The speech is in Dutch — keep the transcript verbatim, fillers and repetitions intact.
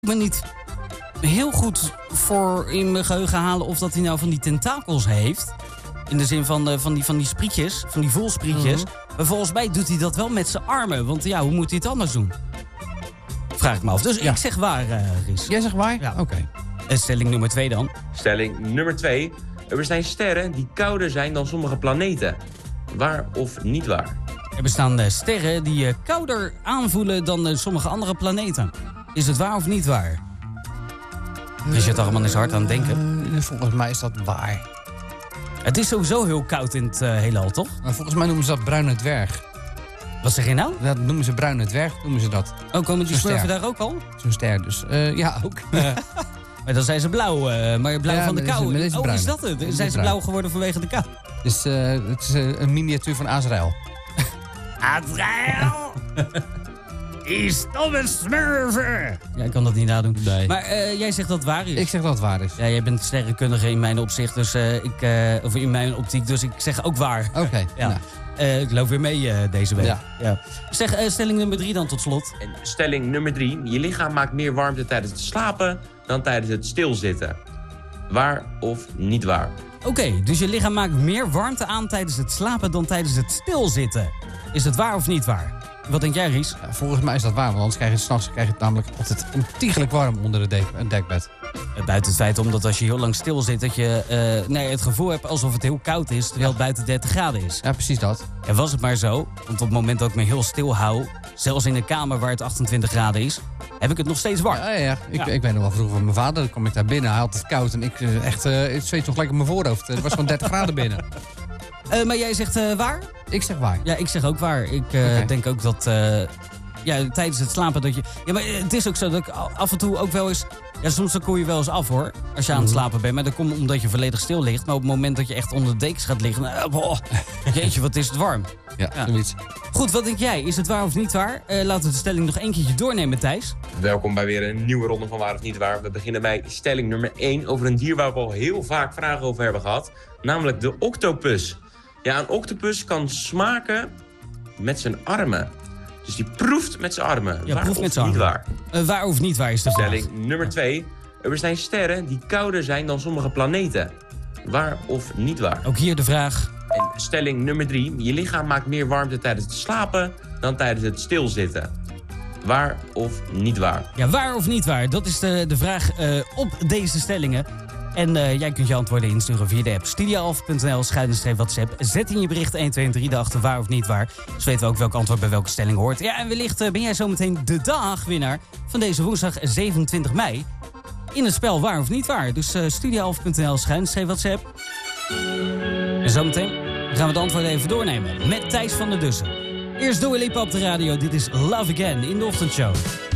me niet heel goed voor in mijn geheugen halen of dat hij nou van die tentakels heeft. In de zin van, uh, van, die, van die sprietjes, van die voelsprietjes. Mm-hmm. Maar volgens mij doet hij dat wel met zijn armen. Want ja, hoe moet hij het anders doen? Vraag ik me af. Dus ja. ik zeg waar, uh, Ries. Jij zegt waar? Ja. Oké. Okay. En stelling nummer twee dan. Stelling nummer twee. Er bestaan sterren die kouder zijn dan sommige planeten. Waar of niet waar? Er bestaan uh, sterren die uh, kouder aanvoelen dan uh, sommige andere planeten. Is het waar of niet waar? Uh, is je het allemaal eens hard aan het denken? Uh, volgens mij is dat waar. Het is sowieso heel koud in het uh, heelal, toch? Maar volgens mij noemen ze dat bruine dwerg. Wat zeg je nou? Dat noemen ze bruine dwerg, noemen ze dat. Oh, komen die smurfen daar ook al? Zo'n ster, dus uh, ja, ook. Uh. Maar dan zijn ze blauw, uh, maar blauw ja, van de kou. Is, is oh, is dat het? Is zijn ze blauw geworden vanwege de kou? Dus, uh, het is uh, een miniatuur van Azrael. Azrael! Die stomme smurfen! Ja, ik kan dat niet nadoen. Nee. Maar uh, jij zegt dat het waar is. Ik zeg dat het waar is. Ja, jij bent sterrenkundige in mijn opzicht, dus uh, ik, uh, of in mijn optiek, dus ik zeg ook waar. Oké. Okay, ja. Nou. Uh, ik loop weer mee uh, deze week. Ja. Ja. Zeg, uh, stelling nummer drie dan tot slot. En stelling nummer drie. Je lichaam maakt meer warmte tijdens het slapen dan tijdens het stilzitten. Waar of niet waar? Oké, okay, dus je lichaam maakt meer warmte aan tijdens het slapen dan tijdens het stilzitten. Is het waar of niet waar? Wat denk jij, Ries? Ja, volgens mij is dat waar, want anders krijg je het 's nachts krijg je het namelijk altijd ontiegelijk warm onder het dek, dekbed. Buiten het feit omdat als je heel lang stil zit, dat je uh, nee, het gevoel hebt alsof het heel koud is, terwijl het buiten dertig graden is. Ja, precies dat. En was het maar zo, want op het moment dat ik me heel stil hou, zelfs in een kamer waar het achtentwintig graden is, heb ik het nog steeds warm. Ja, ja, ja. Ik, ja. ik weet nog wel vroeger van mijn vader, dan kwam ik daar binnen, hij had het koud en ik uh, echt, uh, ik zweet nog gelijk op mijn voorhoofd. Het was gewoon dertig graden binnen. Uh, maar jij zegt uh, waar? Ik zeg waar. Ja, ik zeg ook waar. Ik uh, okay. denk ook dat uh, ja, tijdens het slapen dat je... Ja, maar het is ook zo dat ik af en toe ook wel eens... Ja, soms dan koel je wel eens af, hoor. Als je aan het slapen bent. Maar dat komt omdat je volledig stil ligt. Maar op het moment dat je echt onder de dekens gaat liggen... Uh, oh, jeetje, wat is het warm. Ja, ja, zoiets. Goed, wat denk jij? Is het waar of niet waar? Uh, laten we de stelling nog een keertje doornemen, Thijs. Welkom bij weer een nieuwe ronde van Waar of Niet Waar. We beginnen bij stelling nummer één over een dier waar we al heel vaak vragen over hebben gehad. Namelijk de octopus. Ja, een octopus kan smaken met zijn armen. Dus die proeft met zijn armen. Ja, waar proeft of met zijn niet armen. Waar? Uh, waar of niet waar is de stelling vraag. Nummer twee. Er bestaan sterren die kouder zijn dan sommige planeten. Waar of niet waar? Ook hier de vraag. En stelling nummer drie. Je lichaam maakt meer warmte tijdens het slapen dan tijdens het stilzitten. Waar of niet waar? Ja, waar of niet waar? Dat is de, de vraag uh, op deze stellingen. En uh, jij kunt je antwoorden insturen via de app studioalf punt n l schuine streep WhatsApp. Zet in je bericht een twee en drie daarachter waar of niet waar. Dus weten we ook welk antwoord bij welke stelling hoort. Ja, en wellicht uh, ben jij zometeen de dagwinnaar van deze woensdag zevenentwintig mei. In het spel waar of niet waar. Dus uh, studioalf punt n l schuine streep WhatsApp. En zometeen gaan we de antwoorden even doornemen met Thijs van der Dussen. Eerst Dua Lipa op de radio. Dit is Love Again in de ochtendshow.